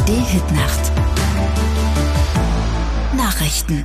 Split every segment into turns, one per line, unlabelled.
ARD-Hitnacht. Nachrichten.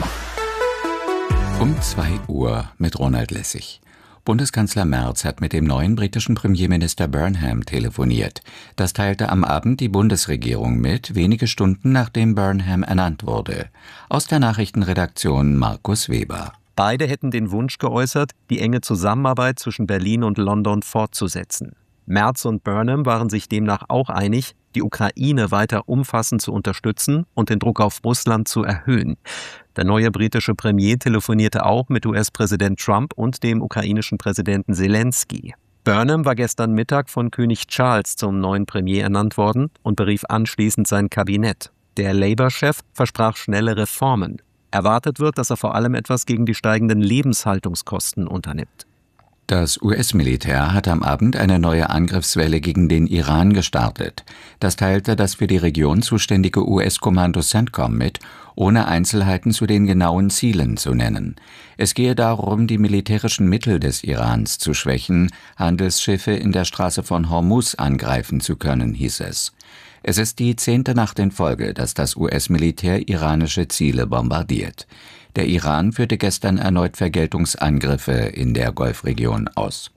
Um 2 Uhr mit Ronald Lessig. Bundeskanzler Merz hat mit dem neuen britischen Premierminister Burnham telefoniert. Das teilte am Abend die Bundesregierung mit, wenige Stunden nachdem Burnham ernannt wurde. Aus der Nachrichtenredaktion Markus Weber.
Beide hätten den Wunsch geäußert, die enge Zusammenarbeit zwischen Berlin und London fortzusetzen. Merz und Burnham waren sich demnach auch einig, die Ukraine weiter umfassend zu unterstützen und den Druck auf Russland zu erhöhen. Der neue britische Premier telefonierte auch mit US-Präsident Trump und dem ukrainischen Präsidenten Zelensky. Burnham war gestern Mittag von König Charles zum neuen Premier ernannt worden und berief anschließend sein Kabinett. Der Labour-Chef versprach schnelle Reformen. Erwartet wird, dass er vor allem etwas gegen die steigenden Lebenshaltungskosten unternimmt.
Das US-Militär hat am Abend eine neue Angriffswelle gegen den Iran gestartet. Das teilte das für die Region zuständige US-Kommando CENTCOM mit, ohne Einzelheiten zu den genauen Zielen zu nennen. Es gehe darum, die militärischen Mittel des Irans zu schwächen, Handelsschiffe in der Straße von Hormuz angreifen zu können, hieß es. Es ist die 10. Nacht in Folge, dass das US-Militär iranische Ziele bombardiert. Der Iran führte gestern erneut Vergeltungsangriffe in der Golfregion aus.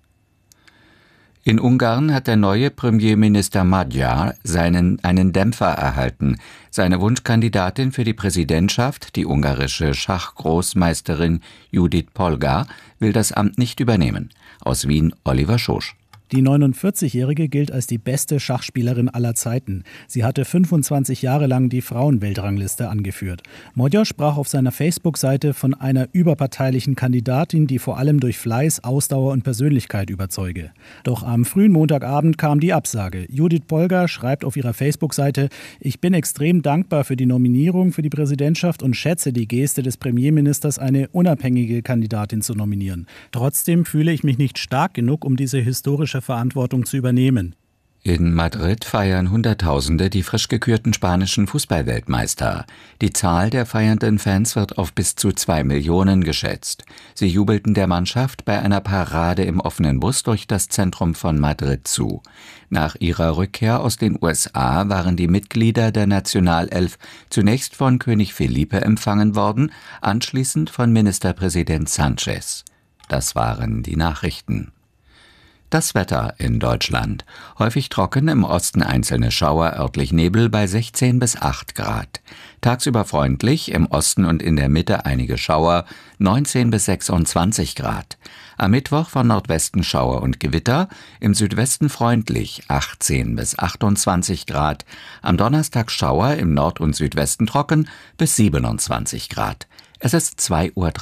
In Ungarn hat der neue Premierminister Magyar einen Dämpfer erhalten. Seine Wunschkandidatin für die Präsidentschaft, die ungarische Schachgroßmeisterin Judith Polgar, will das Amt nicht übernehmen. Aus Wien Oliver Schosch.
Die 49-Jährige gilt als die beste Schachspielerin aller Zeiten. Sie hatte 25 Jahre lang die Frauenweltrangliste angeführt. Magyar sprach auf seiner Facebook-Seite von einer überparteilichen Kandidatin, die vor allem durch Fleiß, Ausdauer und Persönlichkeit überzeuge. Doch am frühen Montagabend kam die Absage. Judith Polgar schreibt auf ihrer Facebook-Seite: Ich bin extrem dankbar für die Nominierung für die Präsidentschaft und schätze die Geste des Premierministers, eine unabhängige Kandidatin zu nominieren. Trotzdem fühle ich mich nicht stark genug, um diese historische Verantwortung zu übernehmen.
In Madrid feiern Hunderttausende die frisch gekürten spanischen Fußballweltmeister. Die Zahl der feiernden Fans wird auf bis zu 2 Millionen geschätzt. Sie jubelten der Mannschaft bei einer Parade im offenen Bus durch das Zentrum von Madrid zu. Nach ihrer Rückkehr aus den USA waren die Mitglieder der Nationalelf zunächst von König Felipe empfangen worden, anschließend von Ministerpräsident Sánchez. Das waren die Nachrichten. Das Wetter in Deutschland. Häufig trocken, im Osten einzelne Schauer, örtlich Nebel bei 16 bis 8 Grad. Tagsüber freundlich, im Osten und in der Mitte einige Schauer, 19 bis 26 Grad. Am Mittwoch von Nordwesten Schauer und Gewitter, im Südwesten freundlich, 18 bis 28 Grad. Am Donnerstag Schauer, im Nord- und Südwesten trocken, bis 27 Grad. Es ist 2:03 Uhr.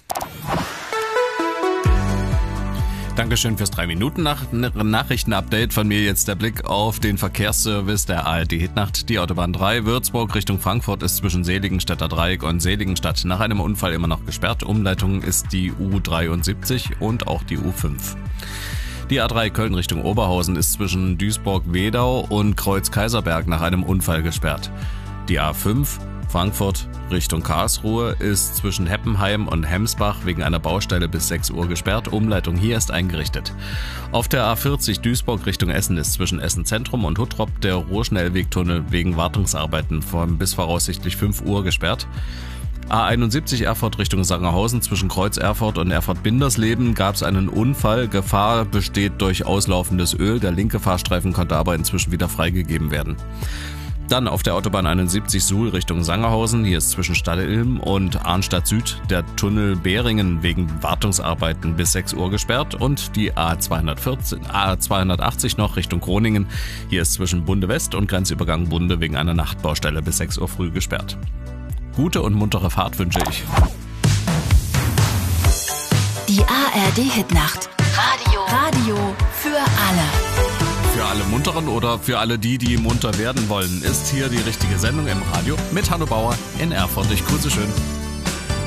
Dankeschön fürs 3-Minuten-Nachrichten-Update. Von mir jetzt der Blick auf den Verkehrsservice der ARD-Hitnacht. Die Autobahn 3 Würzburg Richtung Frankfurt ist zwischen Seligenstädter Dreieck und Seligenstadt nach einem Unfall immer noch gesperrt. Umleitung ist die U73 und auch die U5. Die A3 Köln Richtung Oberhausen ist zwischen Duisburg-Wedau und Kreuz-Kaiserberg nach einem Unfall gesperrt. Die A5 Frankfurt Richtung Karlsruhe ist zwischen Heppenheim und Hemsbach wegen einer Baustelle bis 6 Uhr gesperrt. Umleitung hier ist eingerichtet. Auf der A40 Duisburg Richtung Essen ist zwischen Essen Zentrum und Huttrop der Ruhrschnellwegtunnel wegen Wartungsarbeiten bis voraussichtlich 5 Uhr gesperrt. A71 Erfurt Richtung Sangerhausen zwischen Kreuz Erfurt und Erfurt-Bindersleben gab es einen Unfall. Gefahr besteht durch auslaufendes Öl. Der linke Fahrstreifen konnte aber inzwischen wieder freigegeben werden. Dann auf der Autobahn 71 Suhl Richtung Sangerhausen. Hier ist zwischen Stadtilm und Arnstadt Süd der Tunnel Behringen wegen Wartungsarbeiten bis 6 Uhr gesperrt. Und die A280 noch Richtung Groningen. Hier ist zwischen Bunde West und Grenzübergang Bunde wegen einer Nachtbaustelle bis 6 Uhr früh gesperrt. Gute und muntere Fahrt wünsche ich.
Die ARD-Hitnacht. Radio für alle.
Für alle Munteren oder für alle die munter werden wollen, ist hier die richtige Sendung im Radio mit Hanno Bauer in Erfurt. Ich grüße schön.